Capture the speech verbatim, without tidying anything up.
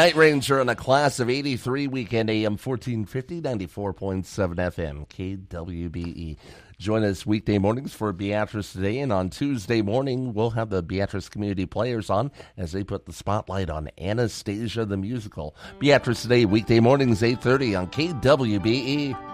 Night Ranger on a class of eighty-three weekend A M fourteen fifty, ninety-four point seven F M, K W B E. Join us weekday mornings for Beatrice Today, and on Tuesday morning, we'll have the Beatrice Community Players on as they put the spotlight on Anastasia the Musical. Beatrice Today, weekday mornings, eight thirty on K W B E.